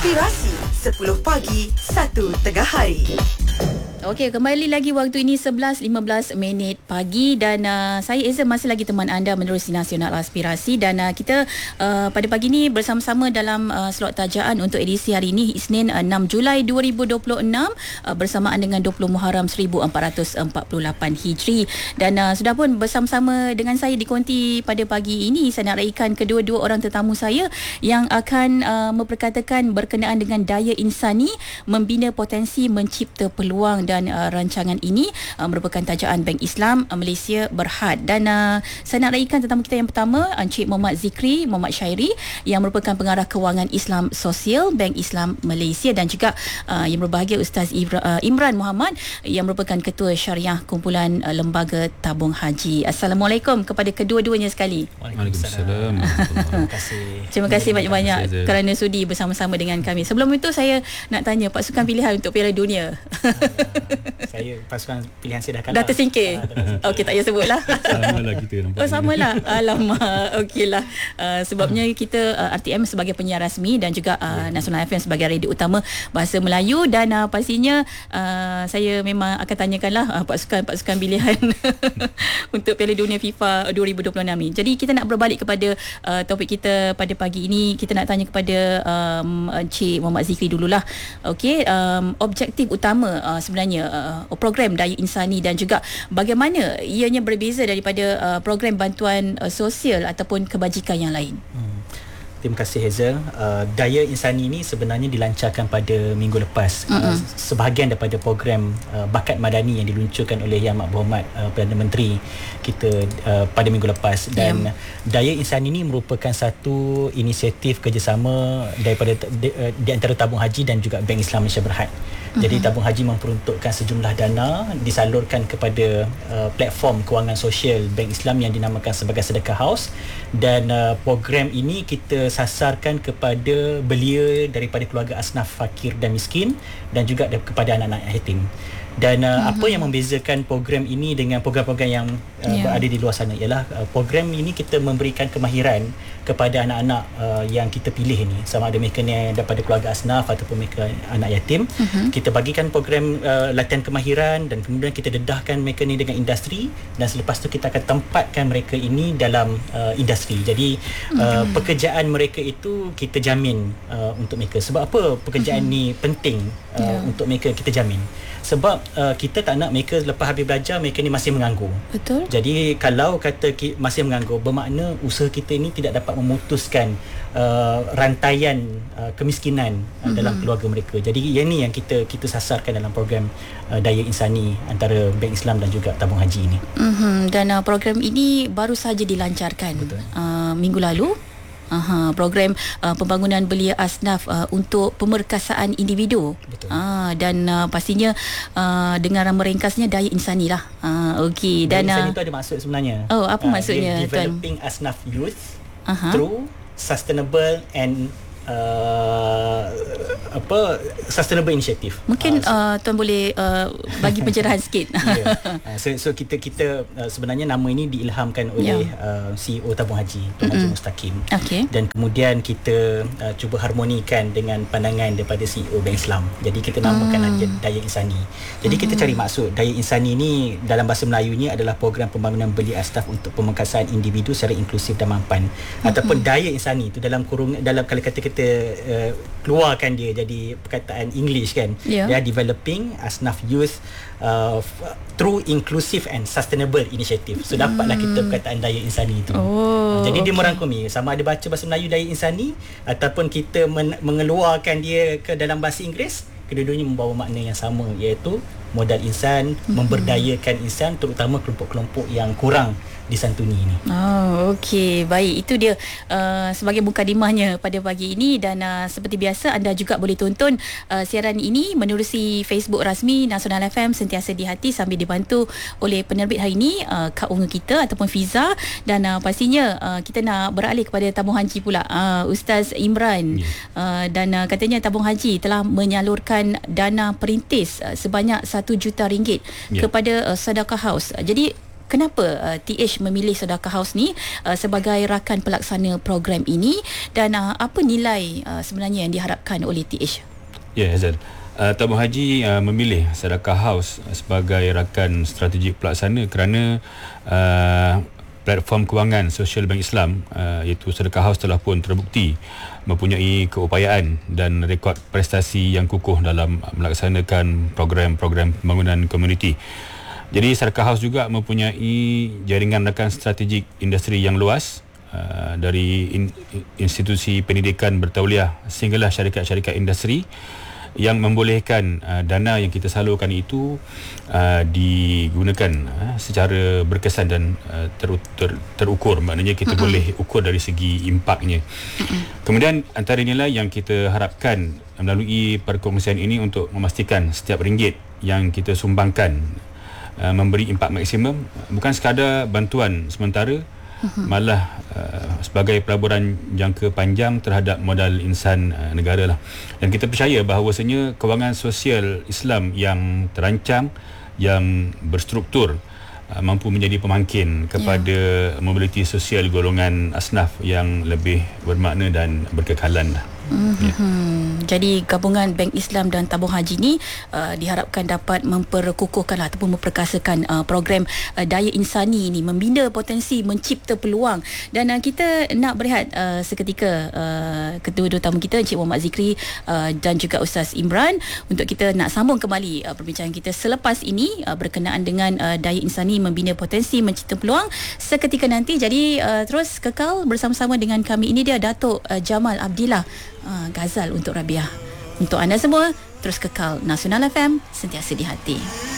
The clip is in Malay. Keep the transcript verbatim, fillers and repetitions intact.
Aspirasi sepuluh pagi, satu tengah hari. Okey, kembali lagi waktu ini sebelas lima belas minit pagi dan uh, saya Eza masih lagi teman anda menerusi Nasional Aspirasi dan uh, kita uh, pada pagi ini bersama-sama dalam uh, slot tajaan untuk edisi hari ini Isnin uh, enam Julai dua ribu dua puluh enam uh, bersamaan dengan dua puluh Muharram seribu empat ratus empat puluh lapan Hijri dan uh, sudah pun bersama-sama dengan saya di konti pada pagi ini saya nak raikan kedua-dua orang tetamu saya yang akan uh, memperkatakan berkenaan dengan daya insani membina potensi mencipta peluang dan uh, rancangan ini uh, merupakan tajaan Bank Islam uh, Malaysia Berhad dan uh, saya nak raikan tetamu kita yang pertama Encik Muhammad Zikri Muhammad Syairi yang merupakan pengarah kewangan Islam Sosial Bank Islam Malaysia dan juga uh, yang berbahagia Ustaz Ibra, uh, Imran Muhammad yang merupakan Ketua Syariah Kumpulan uh, Lembaga Tabung Haji. Assalamualaikum kepada kedua-duanya sekali. Waalaikumsalam. Terima kasih. Terima kasih banyak-banyak kerana sudi bersama-sama dengan kami. Sebelum itu saya nak tanya pasukan pilihan untuk Piala Dunia. Saya pasukan pilihan saya dah kalah. Dah tersingkir. Ah, Okey, tak payah sebutlah. Samalah kita nampak. Oh, samalah. Alamak. Okeylah. Uh, sebabnya kita uh, R T M sebagai penyiar rasmi dan juga uh, Nasional F M sebagai radio utama bahasa Melayu dan uh, pastinya uh, saya memang akan tanyakanlah uh, pasukan-pasukan pilihan untuk Piala Dunia FIFA dua ribu dua puluh enam ni. Jadi kita nak berbalik kepada uh, topik kita pada pagi ini. Kita nak tanya kepada um, Encik Muhammad Zikri dululah. Okey, um, objektif utama uh, sebenarnya uh, program daya insani dan juga bagaimana ianya berbeza daripada uh, program bantuan uh, sosial ataupun kebajikan yang lain. Hmm. Terima kasih Hazel. Uh, daya insani ini sebenarnya dilancarkan pada minggu lepas. Uh, sebahagian daripada program uh, bakat madani yang diluncurkan oleh Yang Amat Berhormat uh, Perdana Menteri kita uh, pada minggu lepas dan yeah. Daya insani ini merupakan satu inisiatif kerjasama daripada di, uh, di antara Tabung Haji dan juga Bank Islam Malaysia Berhad. Jadi Tabung Haji memperuntukkan sejumlah dana disalurkan kepada uh, platform kewangan sosial Bank Islam yang dinamakan sebagai Sedekah House dan uh, program ini kita sasarkan kepada belia daripada keluarga asnaf fakir dan miskin dan juga kepada anak-anak yatim. Dan uh, mm-hmm. apa yang membezakan program ini dengan program-program yang uh, yeah. berada di luar sana ialah uh, program ini kita memberikan kemahiran kepada anak-anak uh, yang kita pilih ni, sama ada mereka ni daripada keluarga asnaf ataupun mereka anak yatim. Mm-hmm. Kita bagikan program uh, latihan kemahiran dan kemudian kita dedahkan mereka ni dengan industri dan selepas tu kita akan tempatkan mereka ini dalam uh, industri. Jadi uh, mm-hmm. pekerjaan mereka itu kita jamin uh, untuk mereka. Sebab apa pekerjaan mm-hmm. ni penting uh, yeah. untuk mereka kita jamin? Sebab uh, kita tak nak mereka lepas habis belajar mereka ni masih menganggur. Betul. Jadi kalau kata ki, masih menganggur bermakna usaha kita ni tidak dapat memutuskan uh, rantaian uh, kemiskinan uh, mm-hmm. dalam keluarga mereka. Jadi yang ni yang kita kita sasarkan dalam program uh, daya insani antara Bank Islam dan juga Tabung Haji ini. Mm-hmm. Dan uh, program ini baru saja dilancarkan uh, minggu lalu. Aha, program uh, pembangunan belia asnaf uh, untuk pemerkasaan individu. Betul. Uh, dan uh, pastinya uh, dengan meringkasnya daya insani lah. Uh, Okey. Dan daya insani itu ada maksud sebenarnya. Oh, apa uh, maksudnya? Developing tuan? Asnaf youth uh-huh. through sustainable and Uh, apa sustainable initiative. Mungkin uh, uh, tuan boleh uh, bagi pencerahan sikit. Yeah. Uh, so, so kita kita uh, sebenarnya nama ini diilhamkan oleh yeah. uh, C E O Tabung Haji Tuan Haji Mustaqim. Okay. Dan kemudian kita uh, cuba harmonikan dengan pandangan daripada C E O Bank Islam. Jadi kita namakan mm. daya insani. Jadi mm. kita cari maksud daya insani ini dalam bahasa Melayunya adalah program pembangunan belia asnaf untuk pemangkasaan individu secara inklusif dan mampan. Mm-hmm. Ataupun daya insani itu dalam kurung dalam kata-kata kita uh, keluarkan dia jadi perkataan English kan. Yeah. Dia developing asnaf youth uh, through inclusive and sustainable initiative. So dapatlah kita perkataan daya insani itu. Oh, jadi okay. dia merangkumi sama ada baca bahasa Melayu daya insani ataupun kita men- mengeluarkan dia ke dalam bahasa Inggeris, kedua-duanya membawa makna yang sama iaitu modal insan, mm-hmm. memberdayakan insan terutama kelompok-kelompok yang kurang disantuni ini. Oh, okey. Baik, itu dia uh, sebagai mukadimahnya pada pagi ini dan uh, seperti biasa anda juga boleh tonton uh, siaran ini menerusi Facebook rasmi Nasional F M sentiasa di hati sambil dibantu oleh penerbit hari ini uh, Kak Unga kita ataupun Fiza dan uh, pastinya uh, kita nak beralih kepada Tabung Haji pula uh, Ustaz Imran yeah. uh, dan uh, katanya Tabung Haji telah menyalurkan dana perintis uh, sebanyak satu juta ringgit yeah. kepada uh, Sedekah House. Uh, jadi kenapa uh, T H memilih Sedekah House ni uh, sebagai rakan pelaksana program ini dan uh, apa nilai uh, sebenarnya yang diharapkan oleh T H? Ya, Hazel. Uh, Tabung Haji uh, memilih Sedekah House sebagai rakan strategik pelaksana kerana uh, platform kewangan sosial Bank Islam uh, iaitu Sedekah House telah pun terbukti mempunyai keupayaan dan rekod prestasi yang kukuh dalam melaksanakan program-program pembangunan komuniti. Jadi Sedekah House juga mempunyai jaringan rakan strategik industri yang luas uh, dari in, institusi pendidikan bertauliah sehinggalah syarikat-syarikat industri yang membolehkan uh, dana yang kita salurkan itu uh, digunakan uh, secara berkesan dan uh, ter, ter, terukur. Maknanya kita mm-hmm. boleh ukur dari segi impaknya. Mm-hmm. Kemudian antara nilai yang kita harapkan melalui perkongsian ini untuk memastikan setiap ringgit yang kita sumbangkan uh, memberi impak maksimum, bukan sekadar bantuan sementara, malah uh, sebagai pelaburan jangka panjang terhadap modal insan uh, negara lah. Dan kita percaya bahawasanya kewangan sosial Islam yang terancang, yang berstruktur, uh, mampu menjadi pemangkin kepada yeah. mobiliti sosial golongan asnaf yang lebih bermakna dan berkekalan lah. Mm-hmm. Yeah. Jadi gabungan Bank Islam dan Tabung Haji ni uh, diharapkan dapat memperkukuhkan ataupun memperkasakan uh, program uh, daya insani ini, membina potensi, mencipta peluang. Dan uh, kita nak berehat uh, seketika uh, kedua-dua tamu kita, Encik Muhammad Zikri uh, dan juga Ustaz Imran, untuk kita nak sambung kembali uh, perbincangan kita selepas ini uh, berkenaan dengan uh, daya insani, membina potensi, mencipta peluang seketika nanti. Jadi uh, terus kekal bersama-sama dengan kami. Ini dia Datuk uh, Jamal Abdillah, uh, Ghazal untuk Rabiah. Untuk anda semua, terus kekal Nasional F M, sentiasa di hati.